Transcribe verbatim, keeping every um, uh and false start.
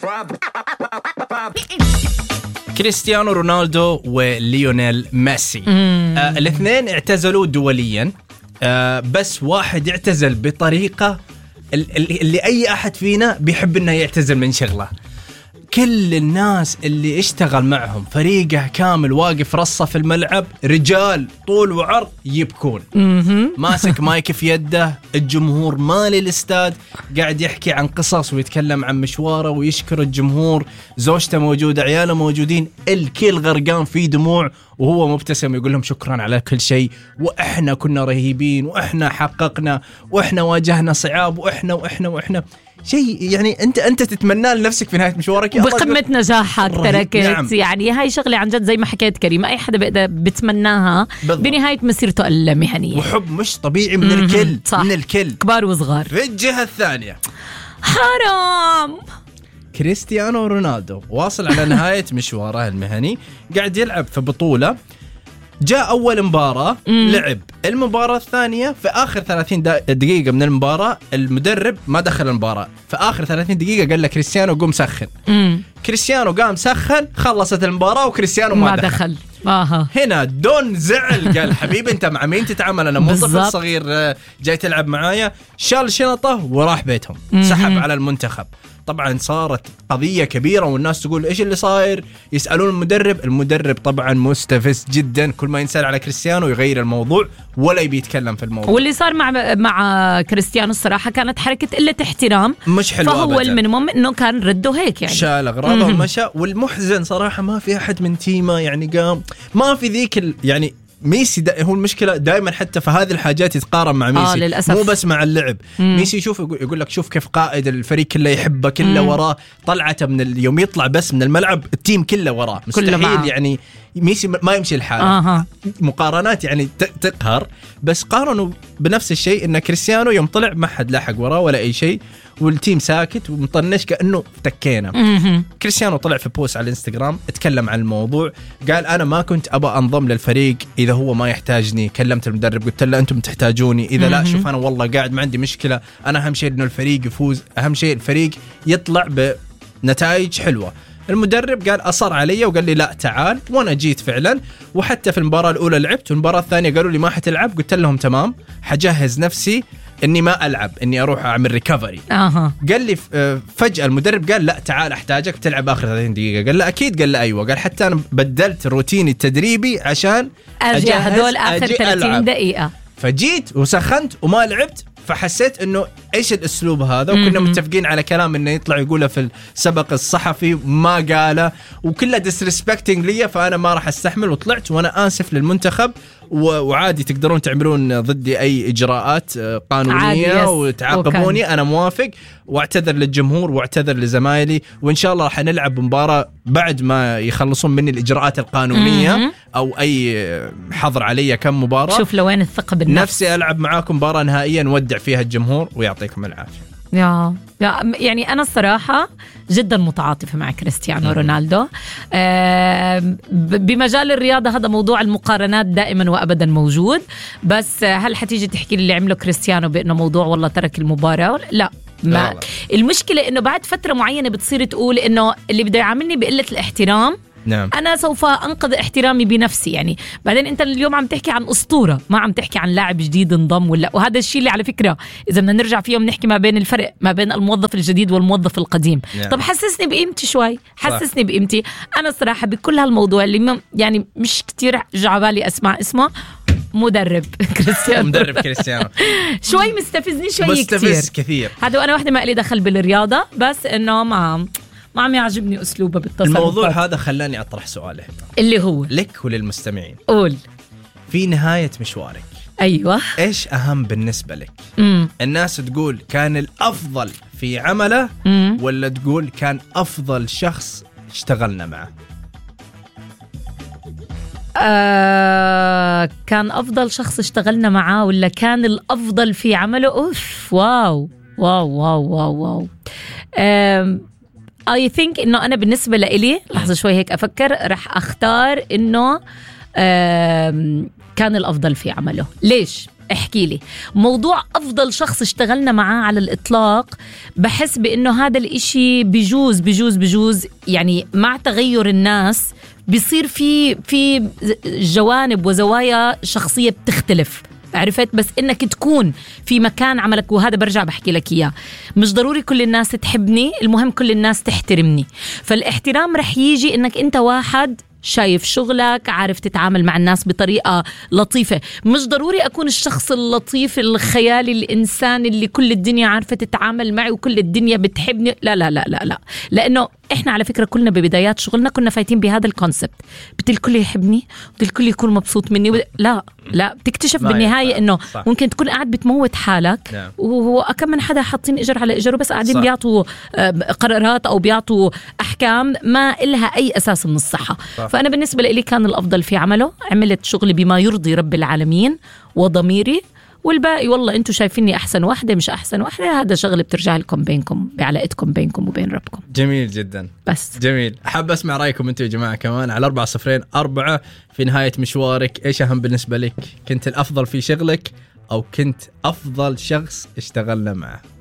كريستيانو رونالدو وليونيل ميسي آه الاثنين اعتزلوا دوليا، آه بس واحد اعتزل بطريقة اللي أي أحد فينا بيحب إنه يعتزل من شغله. كل الناس اللي اشتغل معهم فريقه كامل واقف رصة في الملعب، رجال طول وعرض يبكون، ماسك مايك في يده، الجمهور مالي الاستاد قاعد يحكي عن قصص ويتكلم عن مشواره ويشكر الجمهور، زوجته موجودة، عياله موجودين، الكل غرقان في دموع وهو مبتسم يقول لهم شكرا على كل شيء، وإحنا كنا رهيبين، وإحنا حققنا، وإحنا واجهنا صعاب، وإحنا وإحنا وإحنا شيء يعني انت انت تتمنى لنفسك في نهايه مشوارك بقمه نجاحك تركت. نعم. يعني هاي شغله عن جد زي ما حكيت كريم، اي حدا بقدر بتمناها بالضبط. بنهايه مسيرته المهنيه، وحب مش طبيعي من الكل، صح. من الكل كبار وصغار. في الجهه الثانيه حرام كريستيانو رونالدو واصل على نهايه مشواره المهني، قاعد يلعب في بطوله، جاء أول مباراة لعب المباراة الثانية في آخر ثلاثين دقيقة من المباراة، المدرب ما دخل المباراة، في آخر ثلاثين دقيقة قال له كريستيانو قوم سخن. مم. كريستيانو قام سخن، خلصت المباراة وكريستيانو ما, ما دخل, دخل. آه. هنا دون زعل، قال حبيبي انت مع مين تتعامل؟ انا مو طفل صغير جاي تلعب معايا، شال شنطه وراح بيتهم، سحب على المنتخب. طبعا صارت قضية كبيرة والناس تقول إيش اللي صاير، يسألون المدرب، المدرب طبعا مستفز جدا، كل ما ينسأل على كريستيانو يغير الموضوع ولا يبي يتكلم في الموضوع. واللي صار مع مع كريستيانو الصراحة كانت حركة قلة احترام مش حلوة، فهو المينيموم إنه كان رده هيك يعني، شال أغراضه ومشى. والمحزن صراحة ما في أحد من تيمه يعني قام، ما في ذيك ال... يعني ميسي هو المشكلة دائما حتى في هذه الحاجات يتقارن مع ميسي، آه مو بس مع اللعب. مم. ميسي يشوف يقول لك شوف كيف قائد الفريق كله يحبه، كله وراه، طلعته من اليوم يطلع بس من الملعب التيم كله وراه، مستحيل يعني ميسي ما يمشي الحال. آه. مقارنات يعني تقهر، بس قارنوا بنفس الشيء ان كريستيانو يوم طلع ما حد لاحق وراه ولا اي شيء، والتيم ساكت ومطنش كأنه تكينا. مم. كريستيانو طلع في بوست على الانستغرام اتكلم عن الموضوع، قال أنا ما كنت أبى أنضم للفريق إذا هو ما يحتاجني، كلمت المدرب قلت له أنتم تحتاجوني، إذا لا شوف أنا والله قاعد ما عندي مشكلة، أنا أهم شيء إنه الفريق يفوز، أهم شيء الفريق يطلع بنتائج حلوة. المدرب قال أصر علي وقال لي لا تعال، وأنا جيت فعلا، وحتى في المباراة الأولى لعبت، والمباراة الثانية قالوا لي ما حتلعب، قلت لهم تمام حجهز نفسي إني ما ألعب، إني أروح أعمل ريكفري. أه. قال لي فجأة المدرب قال لا تعال أحتاجك بتلعب آخر ثلاثين دقيقة، قال لا أكيد، قال لا أيوة، قال حتى أنا بدلت روتيني التدريبي عشان أجي هدول آخر ثلاثين دقيقة، فجيت وسخنت وما لعبت، فحسيت انه ايش الاسلوب هذا، وكنا متفقين على كلام انه يطلع يقوله في السبق الصحفي ما قاله، وكله ديسريسبكتنج لي، فانا ما راح استحمل وطلعت، وانا اسف للمنتخب، وعادي تقدرون تعملون ضدي اي اجراءات قانونيه وتعاقبوني، انا موافق، واعتذر للجمهور واعتذر لزمايلي، وان شاء الله راح نلعب مباراه بعد ما يخلصون مني الاجراءات القانونيه مم. او اي حظر علي كم مباراه، شوف لوين الثقه بالنفس، نفسي العب معاكم مباراه نهائيه نودع فيها الجمهور ويعطيكم العافيه. يا يعني أنا الصراحة جدا متعاطفة مع كريستيانو رونالدو. بمجال الرياضة هذا موضوع المقارنات دائما وأبدا موجود، بس هل حتيجي تحكي اللي عمله كريستيانو بأنه موضوع والله ترك المباراة؟ لا، ما المشكلة إنه بعد فترة معينة بتصير تقول إنه اللي بده يعاملني بقلة الاحترام نعم. أنا سوف أنقذ احترامي بنفسي. يعني بعدين أنت اليوم عم تحكي عن أسطورة، ما عم تحكي عن لاعب جديد انضم ولا، وهذا الشيء اللي على فكرة إذا بدنا نرجع فيهم نحكي ما بين الفرق ما بين الموظف الجديد والموظف القديم نعم. طب حسسني بقيمتي شوي، حسسني صح. بقيمتي. أنا الصراحة بكل هالموضوع اللي يعني مش كتير جعبالي أسمع اسمه مدرب كريستيانو مدرب كريستيانو شوي مستفزني شوي مستفز كتير كثير. هذا وأنا واحدة ما لي دخل بالرياضة، بس إنه ما ما عم يعجبني أسلوبه بالتصرف. الموضوع هذا خلاني أطرح سؤال اللي هو لك وللمستمعين. قول. في نهاية مشوارك أيوة إيش أهم بالنسبة لك؟ مم. الناس تقول كان الأفضل في عمله مم. ولا تقول كان أفضل شخص اشتغلنا معه؟ آه كان أفضل شخص اشتغلنا معه ولا كان الأفضل في عمله؟ أوف واو واو واو واو واو آه I think إنه أنا بالنسبة لإلي لحظة شوي هيك أفكر، رح أختار إنه كان الأفضل في عمله. ليش؟ احكي لي موضوع أفضل شخص اشتغلنا معاه على الإطلاق. بحس بأنه هذا الإشي بجوز بجوز بجوز يعني مع تغير الناس بيصير في في جوانب وزوايا شخصية بتختلف، عرفت؟ بس إنك تكون في مكان عملك، وهذا برجع بحكي لك إياه، مش ضروري كل الناس تحبني، المهم كل الناس تحترمني. فالاحترام رح يجي إنك أنت واحد شايف شغلك، عارف تتعامل مع الناس بطريقة لطيفة. مش ضروري أكون الشخص اللطيف الخيالي الإنسان اللي كل الدنيا عارفة تتعامل معي وكل الدنيا بتحبني، لا لا لا لا لا لأنه إحنا على فكرة كلنا ببدايات شغلنا كنا فايتين بهذا الكونسبت، بدي الكل يحبني، بدي الكل يكون مبسوط مني ود... لا لا بتكتشف بالنهاية إنه ممكن تكون قاعد بتموت حالك نعم. وهو أكم من حدا حاطين إجر على إجر بس قاعدين بيعطوا قرارات أو بيعطوا أحكام ما إلها أي أساس من الصحة. صح. فأنا بالنسبة لي كان الأفضل في عمله، عملت شغلي بما يرضي رب العالمين وضميري، والباقي والله انتم شايفيني احسن واحده مش احسن واحده، هذا شغل بترجع لكم بينكم بعلاقتكم بينكم وبين ربكم. جميل جدا. بس جميل. حاب اسمع رايكم انتم يا جماعه كمان على أربعة صفرين أربعة. في نهايه مشوارك ايش اهم بالنسبه لك؟ كنت الافضل في شغلك او كنت افضل شخص اشتغلنا معه؟